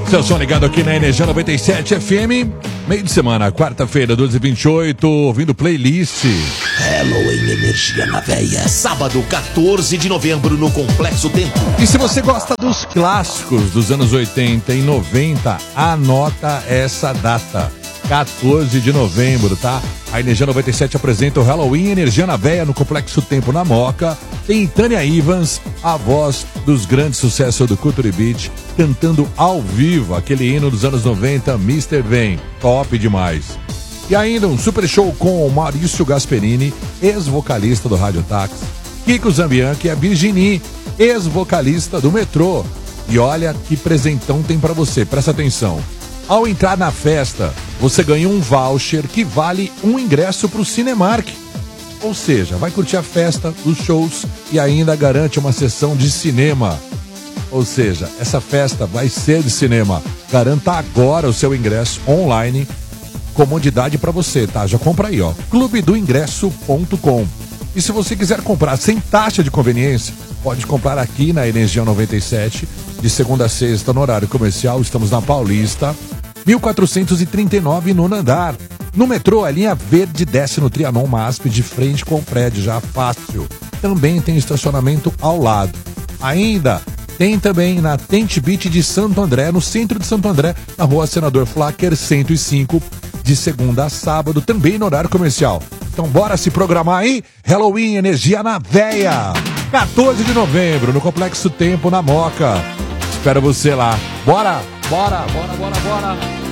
Seu som ligado aqui na Energia 97 FM. Meio de semana, quarta-feira, 12h28, ouvindo playlist. Halloween Energia na Veia. Sábado, 14 de novembro, no Complexo Tempo. E se você gosta dos clássicos dos anos 80 e 90, anota essa data. 14 de novembro, tá? A Energia 97 apresenta o Halloween Energia na Veia no Complexo Tempo na Moca. Tem Tânia Ivans, a voz dos grandes sucessos do Culture Beat, cantando ao vivo aquele hino dos anos 90, Mr. Vem. Top demais. E ainda um super show com o Maurício Gasperini, ex-vocalista do Rádio Táxi, Kiko Zambianchi e a Virginie, ex-vocalista do Metrô. E olha que presentão tem pra você, presta atenção. Ao entrar na festa, você ganha um voucher que vale um ingresso pro Cinemark. Ou seja, vai curtir a festa, os shows e ainda garante uma sessão de cinema. Ou seja, essa festa vai ser de cinema. Garanta agora o seu ingresso online. Comodidade pra você, tá? Já compra aí, ó. clubedoingresso.com. E se você quiser comprar sem taxa de conveniência, pode comprar aqui na Energia 97, de segunda a sexta, no horário comercial. Estamos na Paulista, 1439, nono andar. No metrô, a linha verde desce no Trianon MASP, de frente com o prédio, já fácil. Também tem estacionamento ao lado. Ainda tem também na Tent Beach de Santo André, no centro de Santo André, na rua Senador Flacker 105, de segunda a sábado, também no horário comercial. Então bora se programar aí, Halloween Energia na Veia, 14 de novembro, no Complexo Tempo, na Moca. Espero você lá. Bora, bora, bora, bora, bora.